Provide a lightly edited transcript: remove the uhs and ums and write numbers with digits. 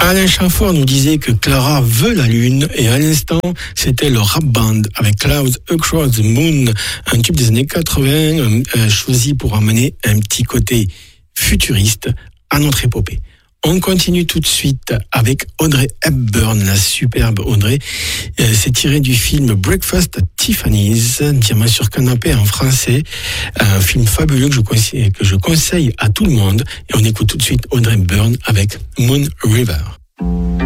Alain Chamfort nous disait que Clara veut la lune, et à l'instant, c'était le rap band avec Clouds Across the Moon, un tube des années 80, choisi pour emmener un petit côté futuriste à notre épopée. On continue tout de suite avec Audrey Hepburn, la superbe Audrey. C'est tiré du film Breakfast at Tiffany's, Diamant sur canapé en français. Un film fabuleux que je conseille à tout le monde. Et on écoute tout de suite Audrey Hepburn avec Moon River.